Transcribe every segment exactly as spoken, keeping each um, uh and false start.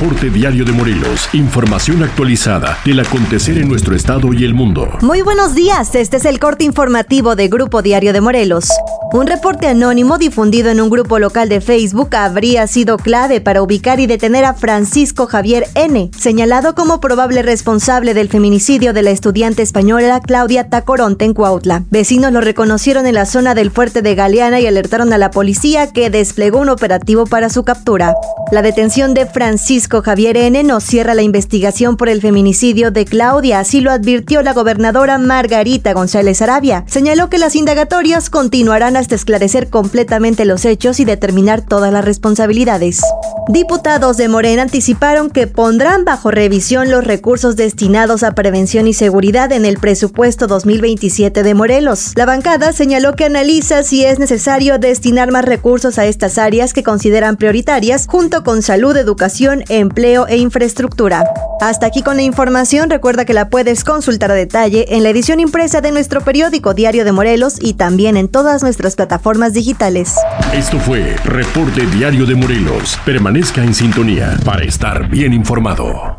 Reporte Diario de Morelos. Información actualizada del acontecer en nuestro estado y el mundo. Muy buenos días, este es el corte informativo de Grupo Diario de Morelos. Un reporte anónimo difundido en un grupo local de Facebook habría sido clave para ubicar y detener a Francisco Javier N., señalado como probable responsable del feminicidio de la estudiante española Claudia Tacoronte en Cuautla. Vecinos lo reconocieron en la zona del Fuerte de Galeana y alertaron a la policía, que desplegó un operativo para su captura. La detención de Francisco Javier N. no cierra la investigación por el feminicidio de Claudia, así lo advirtió la gobernadora Margarita González Arabia. Señaló que las indagatorias continuarán hasta esclarecer completamente los hechos y determinar todas las responsabilidades. Diputados de Morena anticiparon que pondrán bajo revisión los recursos destinados a prevención y seguridad en el presupuesto dos mil veintisiete de Morelos. La bancada señaló que analiza si es necesario destinar más recursos a estas áreas que consideran prioritarias, junto con salud, educación, empleo e infraestructura. Hasta aquí con la información. Recuerda que la puedes consultar a detalle en la edición impresa de nuestro periódico Diario de Morelos y también en todas nuestras plataformas digitales. Esto fue Reporte Diario de Morelos. Permanezca en sintonía para estar bien informado.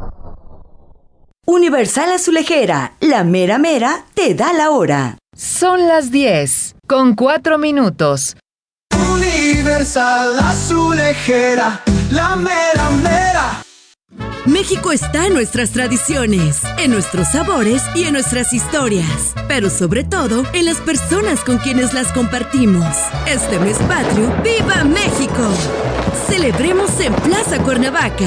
Universal Azulejera, la mera mera te da la hora. Son las diez, con cuatro minutos. Universal Azulejera, la mera mera. México está en nuestras tradiciones, en nuestros sabores y en nuestras historias, pero sobre todo en las personas con quienes las compartimos. Este mes patrio, ¡viva México! Celebremos en Plaza Cuernavaca.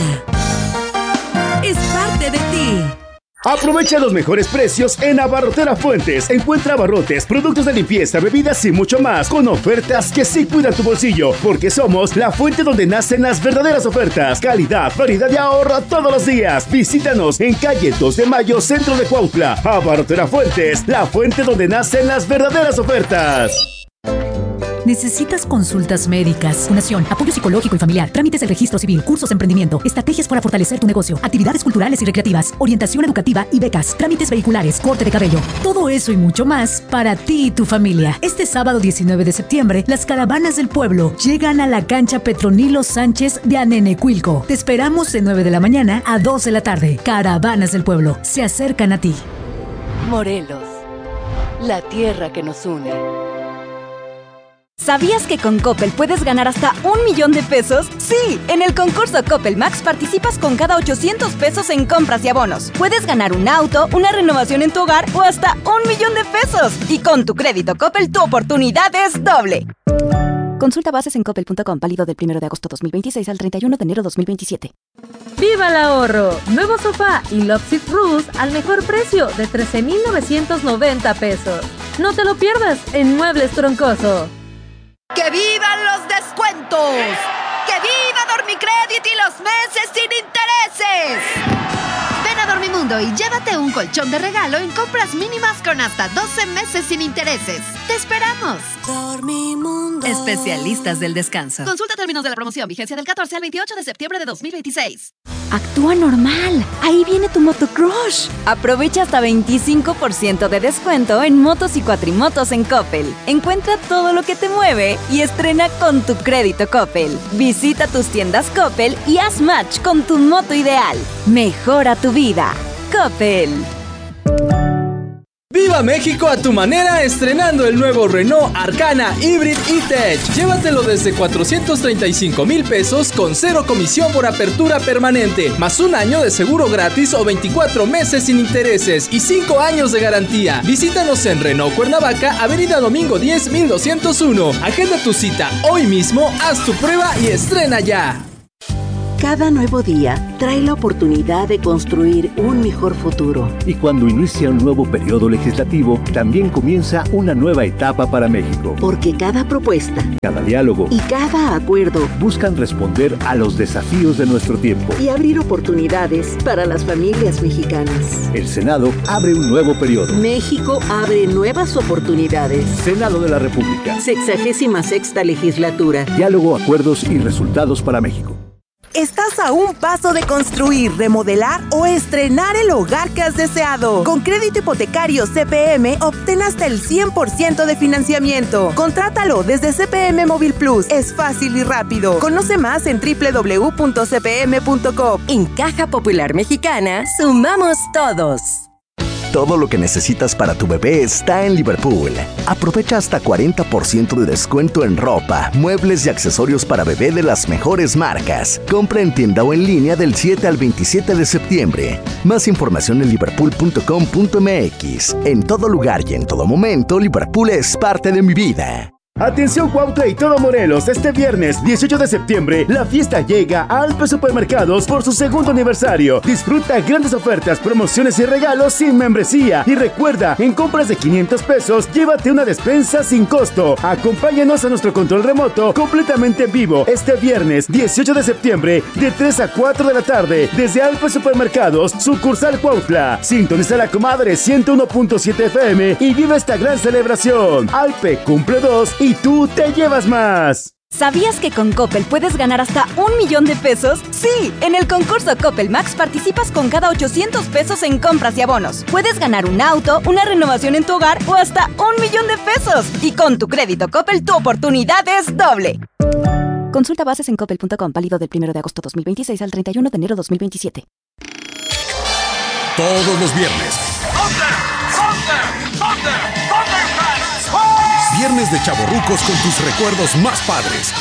Es parte de ti. Aprovecha los mejores precios en Abarrotera Fuentes. Encuentra abarrotes, productos de limpieza, bebidas y mucho más, con ofertas que sí cuidan tu bolsillo, porque somos la fuente donde nacen las verdaderas ofertas. Calidad, variedad y ahorro todos los días. Visítanos en calle dos de mayo, centro de Cuautla. Abarrotera Fuentes, la fuente donde nacen las verdaderas ofertas. ¿Necesitas consultas médicas, fundación, apoyo psicológico y familiar, trámites del registro civil, cursos de emprendimiento, estrategias para fortalecer tu negocio, actividades culturales y recreativas, orientación educativa y becas, trámites vehiculares, corte de cabello? Todo eso y mucho más para ti y tu familia. Este sábado diecinueve de septiembre, las caravanas del pueblo llegan a la cancha Petronilo Sánchez de Anenecuilco. Te esperamos de nueve de la mañana a dos de la tarde. Caravanas del pueblo se acercan a ti. Morelos, la tierra que nos une. ¿Sabías que con Coppel puedes ganar hasta un millón de pesos? ¡Sí! En el concurso Coppel Max participas con cada ochocientos pesos en compras y abonos. Puedes ganar un auto, una renovación en tu hogar o hasta un millón de pesos. Y con tu crédito Coppel, tu oportunidad es doble. Consulta bases en coppel punto com, válido del primero de agosto dos mil veintiséis al treinta y uno de enero dos mil veintisiete. ¡Viva el ahorro! Nuevo sofá y Love Seat Rus al mejor precio de trece mil novecientos noventa pesos. No te lo pierdas en Muebles Troncoso. ¡Que vivan los descuentos! ¡Que viva Dormicrédito y los meses sin intereses! Ven a Dormimundo y llévate un colchón de regalo en compras mínimas con hasta doce meses sin intereses. ¡Te esperamos! Dormimundo. Especialistas del descanso. Consulta términos de la promoción. Vigencia del catorce al veintiocho de septiembre de dos mil veintiséis. Actúa normal. Ahí viene tu motocrush. Aprovecha hasta veinticinco por ciento de descuento en motos y cuatrimotos en Coppel. Encuentra todo lo que te mueve y estrena con tu crédito Coppel. Visita tus tiendas Coppel y haz match con tu moto ideal. Mejora tu vida. Coppel. ¡Viva México a tu manera estrenando el nuevo Renault Arcana Hybrid E-Tech! Llévatelo desde cuatrocientos treinta y cinco mil pesos con cero comisión por apertura permanente, más un año de seguro gratis o veinticuatro meses sin intereses y cinco años de garantía. Visítanos en Renault Cuernavaca, Avenida Domingo diez, mil doscientos uno. Agenda tu cita hoy mismo, haz tu prueba y estrena ya. Cada nuevo día trae la oportunidad de construir un mejor futuro. Y cuando inicia un nuevo periodo legislativo, también comienza una nueva etapa para México. Porque cada propuesta, cada diálogo y cada acuerdo buscan responder a los desafíos de nuestro tiempo y abrir oportunidades para las familias mexicanas. El Senado abre un nuevo periodo. México abre nuevas oportunidades. Senado de la República. Sexagésima sexta legislatura. Diálogo, acuerdos y resultados para México. Estás a un paso de construir, remodelar o estrenar el hogar que has deseado. Con crédito hipotecario C P M, obtén hasta el cien por ciento de financiamiento. Contrátalo desde C P M Móvil Plus. Es fácil y rápido. Conoce más en doble u doble u doble u punto c p m punto com. En Caja Popular Mexicana, sumamos todos. Todo lo que necesitas para tu bebé está en Liverpool. Aprovecha hasta cuarenta por ciento de descuento en ropa, muebles y accesorios para bebé de las mejores marcas. Compra en tienda o en línea del siete al veintisiete de septiembre. Más información en liverpool punto com punto m x. En todo lugar y en todo momento, Liverpool es parte de mi vida. Atención Cuautla y todo Morelos, este viernes dieciocho de septiembre la fiesta llega a Alpe Supermercados por su segundo aniversario. Disfruta grandes ofertas, promociones y regalos sin membresía. Y recuerda, en compras de quinientos pesos, llévate una despensa sin costo. Acompáñanos a nuestro control remoto completamente en vivo este viernes dieciocho de septiembre de tres a cuatro de la tarde desde Alpe Supermercados, sucursal Cuautla. Sintoniza la comadre ciento uno punto siete F M y vive esta gran celebración. Alpe cumple dos y tú te llevas más. ¿Sabías que con Coppel puedes ganar hasta un millón de pesos? Sí, en el concurso Coppel Max participas con cada ochocientos pesos en compras y abonos. Puedes ganar un auto, una renovación en tu hogar o hasta un millón de pesos. Y con tu crédito Coppel tu oportunidad es doble. Consulta bases en coppel punto com, válido del primero de agosto dos mil veintiséis al treinta y uno de enero dos mil veintisiete. Todos los viernes. Viernes de chavorrucos con tus recuerdos más padres.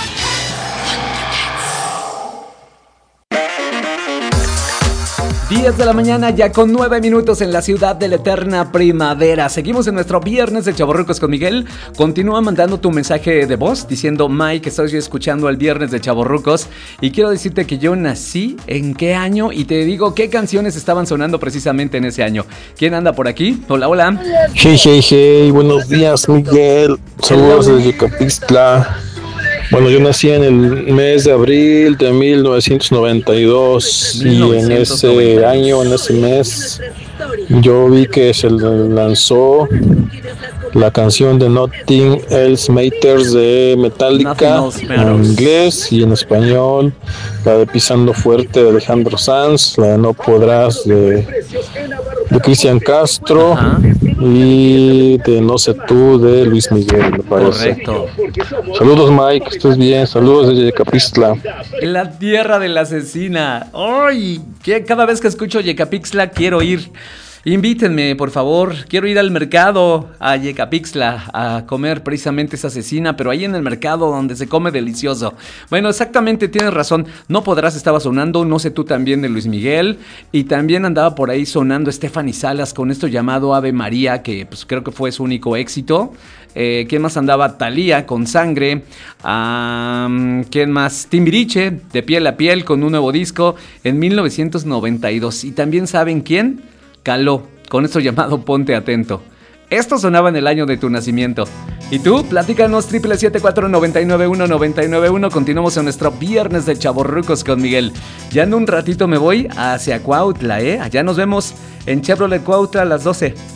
diez de la mañana, ya con nueve minutos en la ciudad de la eterna primavera. Seguimos en nuestro viernes de Chavorrucos con Miguel. Continúa mandando tu mensaje de voz diciendo: Mike, estoy escuchando el viernes de Chavorrucos y quiero decirte que yo nací en qué año y te digo qué canciones estaban sonando precisamente en ese año. ¿Quién anda por aquí? Hola, hola. Hey, hey, hey, buenos días, Miguel. Saludos desde Yecapixtla. Bueno, yo nací en el mes de abril de mil novecientos noventa y dos y en ese año, en ese mes, yo vi que se lanzó la canción de Nothing Else Matters de Metallica en inglés y en español, la de Pisando Fuerte de Alejandro Sanz, la de No Podrás de, de Cristian Castro. Ajá. Y de No Sé Tú de Luis Miguel, me parece. Correcto. Saludos, Mike, que estés bien. Saludos desde Yecapixtla. La tierra de la asesina. ¡Ay! Que cada vez que escucho Yecapixtla quiero ir. Invítenme, por favor. Quiero ir al mercado a Yecapixtla a comer precisamente esa asesina, pero ahí en el mercado donde se come delicioso. Bueno, exactamente, tienes razón. No Podrás estaba sonando, No Sé Tú también de Luis Miguel. Y también andaba por ahí sonando Stephanie Salas con esto llamado Ave María, que pues creo que fue su único éxito. Eh, ¿Quién más andaba? Thalía con Sangre. Um, ¿Quién más? Timbiriche, De Piel a Piel, con un nuevo disco en mil novecientos noventa y dos. Y también, ¿saben quién? Caló, con esto llamado Ponte Atento. Esto sonaba en el año de tu nacimiento. ¿Y tú? Platícanos, triple siete cuatro nueve nueve uno nueve nueve uno. Continuamos en nuestro viernes de Chavorrucos con Miguel. Ya en un ratito me voy hacia Cuautla, ¿eh? Allá nos vemos en Chevrolet Cuautla a las doce.